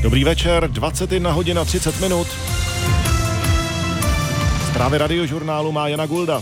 Dobrý večer, 21 hodin a 30 minut. Zprávy Radiožurnálu má Jana Gulda.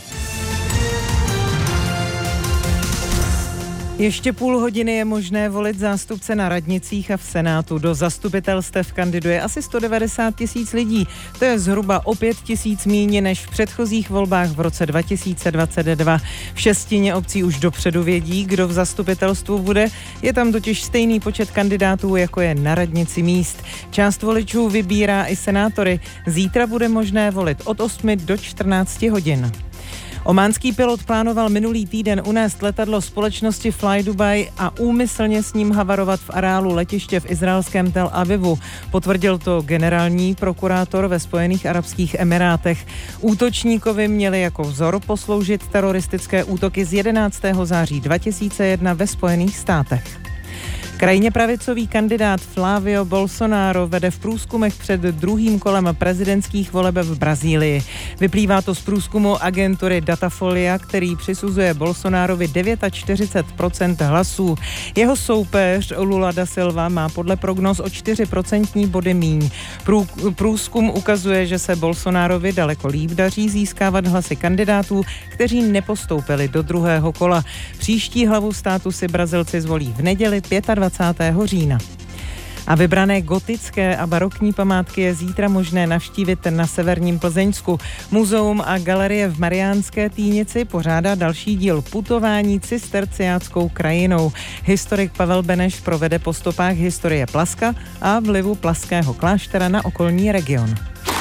Ještě půl hodiny je možné volit zástupce na radnicích a v Senátu. Do zastupitelstev kandiduje asi 190 000 lidí. To je zhruba o 5 000 míň než v předchozích volbách v roce 2022. V 6 obcí už dopředu vědí, kdo v zastupitelstvu bude. Je tam totiž stejný počet kandidátů, jako je na radnici míst. Část voličů vybírá i senátory. Zítra bude možné volit od 8 do 14 hodin. Ománský pilot plánoval minulý týden unést letadlo společnosti Fly Dubai a úmyslně s ním havarovat v areálu letiště v izraelském Tel Avivu. Potvrdil to generální prokurátor ve Spojených arabských emirátech. Útočníkovi měli jako vzor posloužit teroristické útoky z 11. září 2001 ve Spojených státech. Krajně pravicový kandidát Flávio Bolsonaro vede v průzkumech před druhým kolem prezidentských voleb v Brazílii. Vyplývá to z průzkumu agentury Datafolia, který přisuzuje Bolsonarovi 49% hlasů. Jeho soupeř Lula da Silva má podle prognóz o 4% body míň. Průzkum ukazuje, že se Bolsonarovi daleko líp daří získávat hlasy kandidátů, kteří nepostoupili do druhého kola. Příští hlavu státu si Brazilci zvolí v neděli 25. října. A vybrané gotické a barokní památky je zítra možné navštívit na severním Plzeňsku. Muzeum a galerie v Mariánské Týnici pořádá další díl putování cisterciáckou krajinou. Historik Pavel Beneš provede po stopách historie Plaska a vlivu Plaského kláštera na okolní region.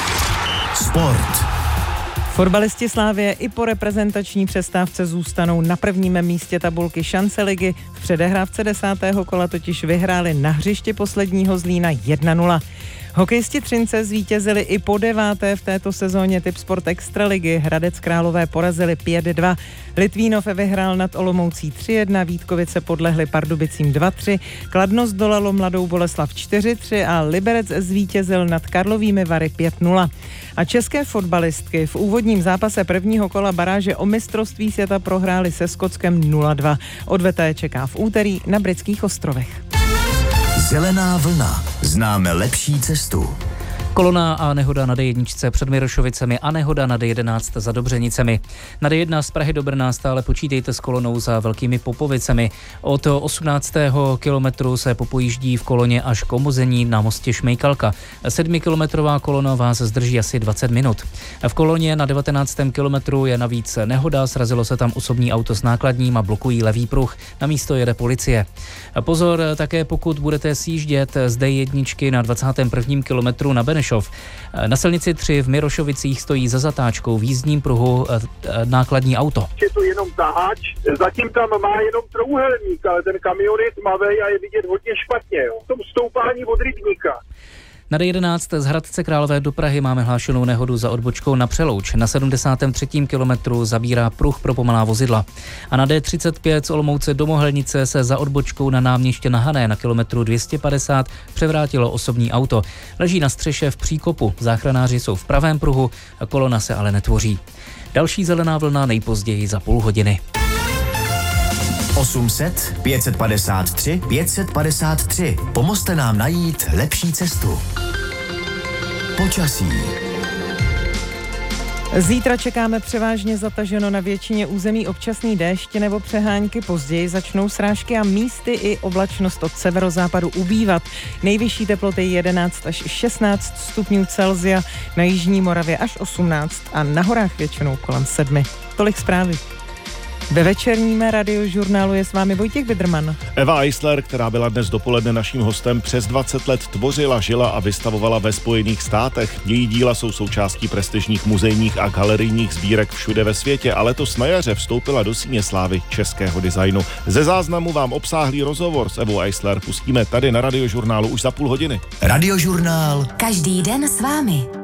Sport. Fotbalisti Slavie i po reprezentační přestávce zůstanou na prvním místě tabulky šance ligy. V předehrávce 10. kola totiž vyhráli na hřišti posledního Zlína 1-0. Hokejisti Třince zvítězili i po 9. v této sezóně Tipsport Extraligy. Hradec Králové porazili 5-2. Litvínov vyhrál nad Olomoucí 3-1, Vítkovice podlehli Pardubicím 2-3, Kladno zdolalo Mladou Boleslav 4-3 a Liberec zvítězil nad Karlovými Vary 5-0. A české fotbalistky v úvodním zápase prvního kola baráže o mistrovství světa prohráli se Skotskem 0-2. Odveta je čeká v úterý na Britských ostrovech. Zelená vlna. Známe lepší cestu. Kolona a nehoda na D1 před Mirošovicemi a nehoda na D11 za Dobřenicemi. Na D1 z Prahy do Brna stále počítejte s kolonou za Velkými Popovicemi. Od 18. kilometru se popojíždí v koloně až k omezení na mostě Šmejkalka. 7kilometrová kolona vás zdrží asi 20 minut. V koloně na 19. kilometru je navíc nehoda, srazilo se tam osobní auto s nákladním a blokují levý pruh. Na místo jede policie. Pozor také, pokud budete sjíždět z D1 na 21. kilometru na Benešov. Na silnici 3 v Mirošovicích stojí za zatáčkou v jízdním pruhu nákladní auto. Je to jenom taháč, zatím tam má jenom trojúhelník, ale ten kamion je tmavý a je vidět hodně špatně. V tom stoupání od rybníka. Na D11 z Hradce Králové do Prahy máme hlášenou nehodu za odbočkou na Přelouč. Na 73. kilometru zabírá pruh pro pomalá vozidla. A na D35 z Olomouce do Mohelnice se za odbočkou na náměstě na Hané na kilometru 250 převrátilo osobní auto. Leží na střeše v příkopu. Záchranáři jsou v pravém pruhu, kolona se ale netvoří. Další zelená vlna nejpozději za půl hodiny. 800 553 553. Pomozte nám najít lepší cestu. Počasí. Zítra čekáme převážně zataženo na většině území občasný déšť nebo přehánky. Později začnou srážky a místy i oblačnost od severozápadu ubývat. Nejvyšší teploty 11 až 16 stupňů Celsia, na jižní Moravě až 18 a na horách většinou kolem 7. Tolik zprávy. Ve večerním Radiožurnálu je s vámi Vojtěch Bidrman. Eva Eisler, která byla dnes dopoledne naším hostem, přes 20 let tvořila, žila a vystavovala ve Spojených státech. Její díla jsou součástí prestižních muzejních a galerijních sbírek všude ve světě a letos na jaře vstoupila do síně slávy českého designu. Ze záznamu vám obsáhlý rozhovor s Evou Eisler pustíme tady na Radiožurnálu už za půl hodiny. Radiožurnál. Každý den s vámi.